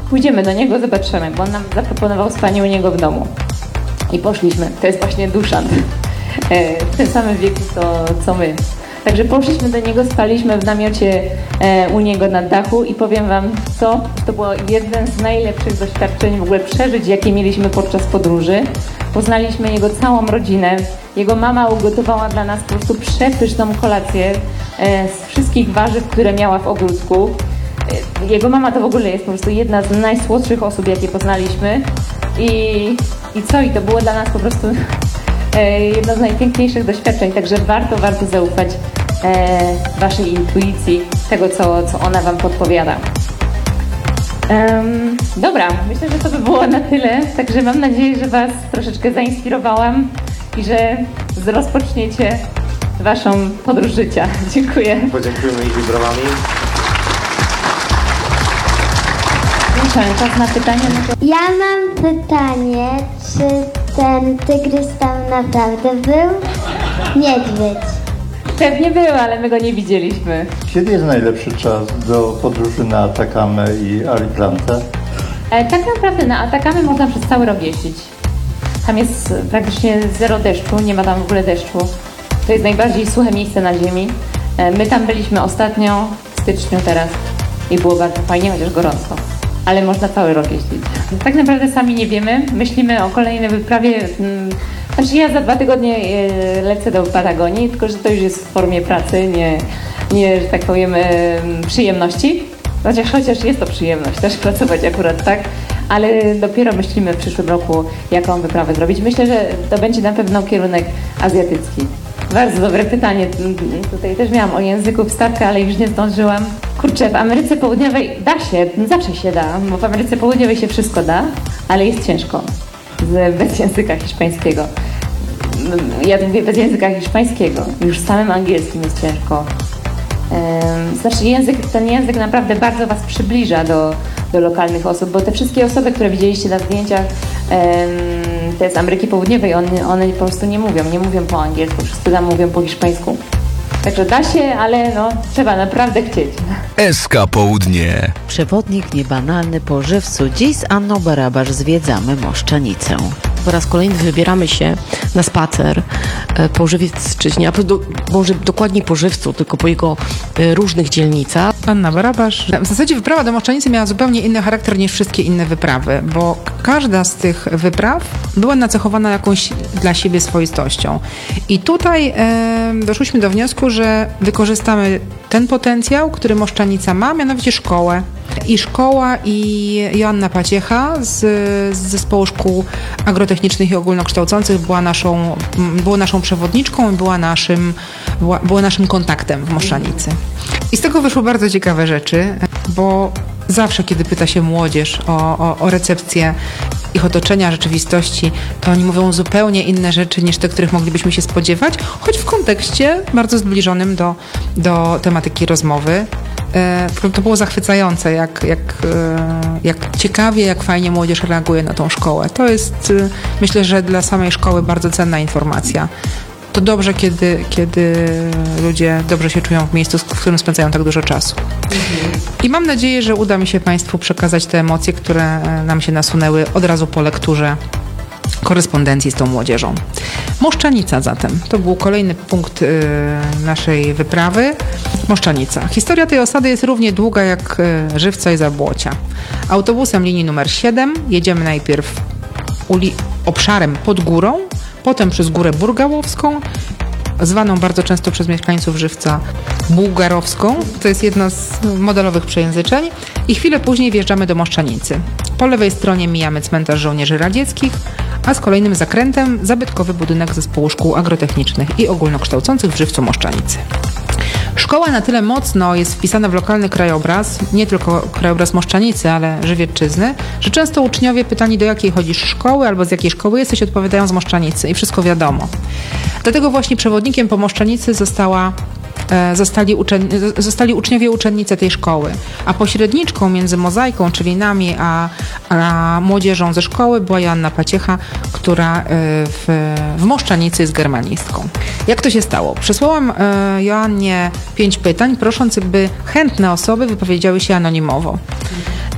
pójdziemy do niego, zobaczymy, bo on nam zaproponował spanie u niego w domu. I poszliśmy. To jest właśnie Duszan. W tym samym wieku co my. Także poszliśmy do niego, spaliśmy w namiocie u niego na dachu i powiem wam co, to było jeden z najlepszych doświadczeń, w ogóle przeżyć, jakie mieliśmy podczas podróży. Poznaliśmy jego całą rodzinę. Jego mama ugotowała dla nas po prostu przepyszną kolację z wszystkich warzyw, które miała w ogródku. Jego mama to w ogóle jest po prostu jedna z najsłodszych osób, jakie poznaliśmy. I to było dla nas po prostu jedno z najpiękniejszych doświadczeń, także warto zaufać waszej intuicji, tego co ona wam podpowiada. Dobra, myślę, że to by było na tyle, także mam nadzieję, że was troszeczkę zainspirowałam i że rozpoczniecie waszą podróż życia. Dziękuję. Podziękujemy ich brawami. Czas na pytanie. Ja mam pytanie, czy ten tygrys tam naprawdę był? Niedźwiedź. Pewnie był, ale my go nie widzieliśmy. Kiedy jest najlepszy czas do podróży na Atakamę i Alicante? Tak naprawdę na Atakamy można przez cały rok jeździć. Tam jest praktycznie zero deszczu, nie ma tam w ogóle deszczu. To jest najbardziej suche miejsce na ziemi. My tam byliśmy ostatnio w styczniu teraz i było bardzo fajnie, chociaż gorąco. Ale można cały rok jeździć. Tak naprawdę sami nie wiemy. Myślimy o kolejnej wyprawie. Znaczy ja za 2 tygodnie lecę do Patagonii, tylko że to już jest w formie pracy, nie że tak powiem, przyjemności. Chociaż jest to przyjemność też pracować akurat tak, ale dopiero myślimy w przyszłym roku, jaką wyprawę zrobić. Myślę, że to będzie na pewno kierunek azjatycki. Bardzo dobre pytanie. Tutaj też miałam o języku wstawkę, ale już nie zdążyłam. Kurczę, w Ameryce Południowej da się, zawsze się da, bo w Ameryce Południowej się wszystko da, ale jest ciężko bez języka hiszpańskiego. Ja mówię bez języka hiszpańskiego, już z samym angielskim jest ciężko. Znaczy ten język naprawdę bardzo was przybliża do lokalnych osób, bo te wszystkie osoby, które widzieliście na zdjęciach, te z Ameryki Południowej, one po prostu nie mówią po angielsku, wszyscy tam mówią po hiszpańsku. Także da się, ale trzeba naprawdę chcieć. SK Południe. Przewodnik niebanalny po Żywcu. Dziś z Anną Barabasz zwiedzamy Moszczanicę. Po raz kolejny wybieramy się na spacer po Żywiecczyźnie, może dokładniej po Żywcu, tylko po jego różnych dzielnicach. Anna Barabasz. W zasadzie wyprawa do Moszczanicy miała zupełnie inny charakter niż wszystkie inne wyprawy, bo każda z tych wypraw była nacechowana jakąś dla siebie swoistością. I tutaj doszłyśmy do wniosku, że wykorzystamy ten potencjał, który Moszczanica ma, mianowicie szkołę. I szkoła i Joanna Paciecha z Zespołu Szkół Agrotechnicznych i Ogólnokształcących była naszą przewodniczką i była naszym kontaktem w Moszczanicy. I z tego wyszły bardzo ciekawe rzeczy, bo zawsze, kiedy pyta się młodzież o recepcję ich otoczenia, rzeczywistości, to oni mówią zupełnie inne rzeczy niż te, których moglibyśmy się spodziewać, choć w kontekście bardzo zbliżonym do tematyki rozmowy. To było zachwycające, jak ciekawie, jak fajnie młodzież reaguje na tą szkołę. To jest, myślę, że dla samej szkoły bardzo cenna informacja. To dobrze, kiedy ludzie dobrze się czują w miejscu, w którym spędzają tak dużo czasu. I mam nadzieję, że uda mi się Państwu przekazać te emocje, które nam się nasunęły od razu po lekturze korespondencji z tą młodzieżą. Moszczanica zatem. To był kolejny punkt naszej wyprawy. Moszczanica. Historia tej osady jest równie długa jak Żywca i Zabłocia. Autobusem linii numer 7 jedziemy najpierw obszarem pod górą, potem przez Górę Burgałowską, zwaną bardzo często przez mieszkańców Żywca Bułgarowską. To jest jedno z modelowych przejęzyczeń. I chwilę później wjeżdżamy do Moszczanicy. Po lewej stronie mijamy cmentarz żołnierzy radzieckich, a z kolejnym zakrętem zabytkowy budynek Zespołu Szkół Agrotechnicznych i Ogólnokształcących w Żywcu Moszczanicy. Szkoła na tyle mocno jest wpisana w lokalny krajobraz, nie tylko krajobraz Moszczanicy, ale Żywiecczyzny, że często uczniowie pytani, do jakiej chodzisz szkoły albo z jakiej szkoły jesteś, odpowiadają z Moszczanicy i wszystko wiadomo. Dlatego właśnie przewodnikiem po Moszczanicy zostali uczniowie uczennice tej szkoły, a pośredniczką między Mozaiką, czyli nami, a młodzieżą ze szkoły była Joanna Paciecha, która w Moszczanicy jest germanistką. Jak to się stało? Przesłałam Joannie 5 pytań, prosząc, by chętne osoby wypowiedziały się anonimowo.